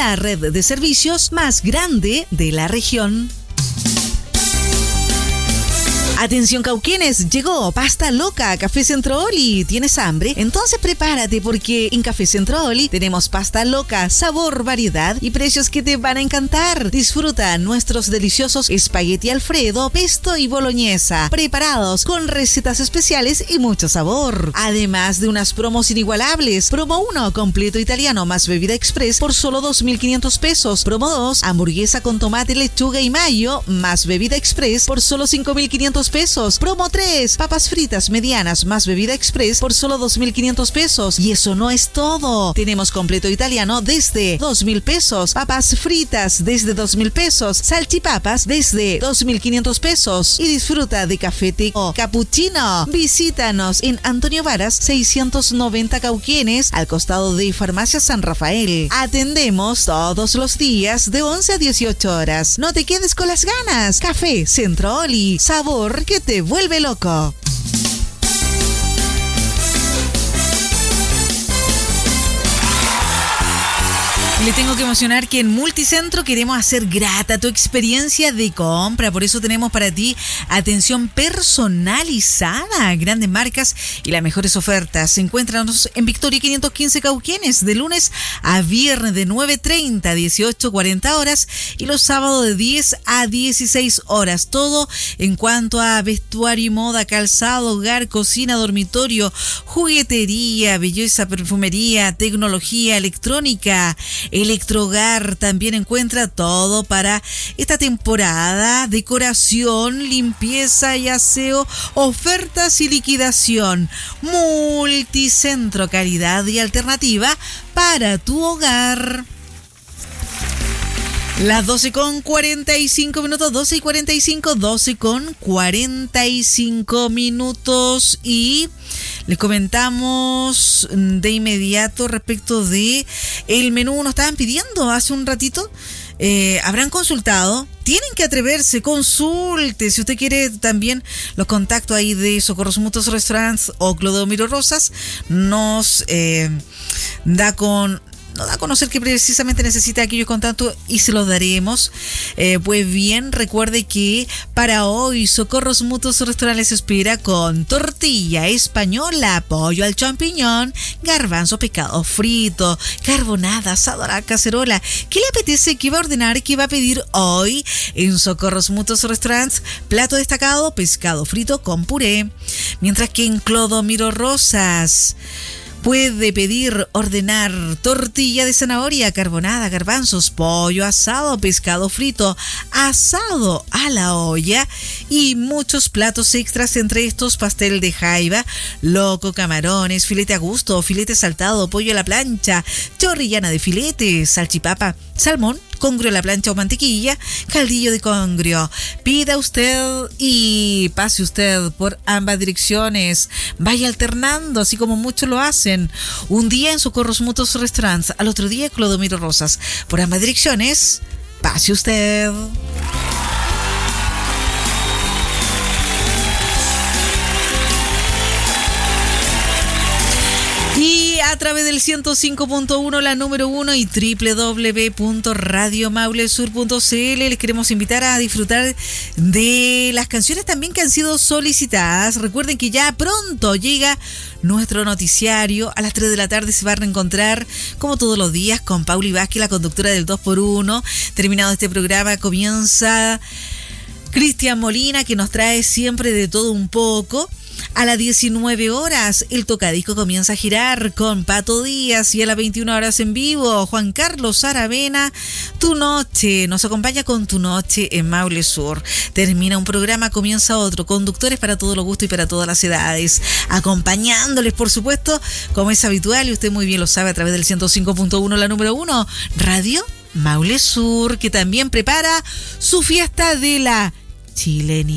la red de servicios más grande de la región. Atención cauquenes, llegó Pasta Loca a Café Centro Oli. ¿Tienes hambre? Entonces prepárate porque en Café Centro Oli tenemos Pasta Loca, sabor, variedad y precios que te van a encantar. Disfruta nuestros deliciosos espagueti Alfredo, pesto y boloñesa, preparados con recetas especiales y mucho sabor. Además de unas promos inigualables. Promo 1, completo italiano más bebida express por solo 2.500 pesos. Promo 2, hamburguesa con tomate, lechuga y mayo más bebida express por solo 5.500 pesos. Promo 3, papas fritas medianas más bebida express por solo 2.500 pesos. Y eso no es todo. Tenemos completo italiano desde 2.000 pesos, papas fritas desde 2.000 pesos, salchipapas desde 2.500 pesos. Y disfruta de café o cappuccino. Visítanos en Antonio Varas 690 Cauquenes, al costado de Farmacia San Rafael. Atendemos todos los días de 11 a 18 horas. No te quedes con las ganas. Café Centro Oli, sabor que te vuelve loco. Le tengo que mencionar que en Multicentro queremos hacer grata tu experiencia de compra. Por eso tenemos para ti atención personalizada, grandes marcas y las mejores ofertas. Encuéntranos en Victoria 515 Cauquenes de lunes a viernes de 9:30 a 18:40 horas y los sábados de 10 a 16 horas. Todo en cuanto a vestuario y moda, calzado, hogar, cocina, dormitorio, juguetería, belleza, perfumería, tecnología, electrónica, Electrohogar. También encuentra todo para esta temporada: decoración, limpieza y aseo, ofertas y liquidación. Multicentro, calidad y alternativa para tu hogar. Las 12:45 minutos, 12:45 minutos, y les comentamos de inmediato respecto de el menú. Nos estaban pidiendo hace un ratito, habrán consultado, tienen que atreverse, consulte. Si usted quiere también los contactos ahí de Socorros Mutuos Restaurants o Clodomiro Rosas, nos da a conocer que precisamente necesita aquellos contactos y se los daremos. Pues bien, recuerde que para hoy Socorros Mutuos Restaurantes espera con tortilla española, pollo al champiñón, garbanzo, pescado frito, carbonada, asado a la cacerola. ¿Qué le apetece? ¿Qué va a ordenar? ¿Qué va a pedir hoy en Socorros Mutuos Restaurantes? Plato destacado, pescado frito con puré. Mientras que en Clodomiro Rosas puede ordenar tortilla de zanahoria, carbonada, garbanzos, pollo asado, pescado frito, asado a la olla y muchos platos extras, entre estos pastel de jaiba, loco, camarones, filete a gusto, filete saltado, pollo a la plancha, chorrillana de filete, salchipapa, salmón, congrio a la plancha o mantequilla, caldillo de congrio. Pida usted y pase usted por ambas direcciones. Vaya alternando, así como muchos lo hacen. Un día en Socorros Mutuos Restaurants, al otro día Clodomiro Rosas. Por ambas direcciones, pase usted. Y a través del 105.1, la número 1, y www.radiomaulesur.cl les queremos invitar a disfrutar de las canciones también que han sido solicitadas. Recuerden que ya pronto llega nuestro noticiario. A las 3 de la tarde se va a reencontrar, como todos los días, con Pauli Vázquez, la conductora del 2x1. Terminado este programa, comienza Cristian Molina, que nos trae siempre de todo un poco. A las 19 horas, el tocadisco comienza a girar con Pato Díaz, y a las 21 horas en vivo, Juan Carlos Aravena, Tu Noche, nos acompaña con Tu Noche en Maule Sur. Termina un programa, comienza otro, conductores para todos los gustos y para todas las edades, acompañándoles, por supuesto, como es habitual, y usted muy bien lo sabe, a través del 105.1, la número 1, Radio Maule Sur, que también prepara su fiesta de la chilenidad.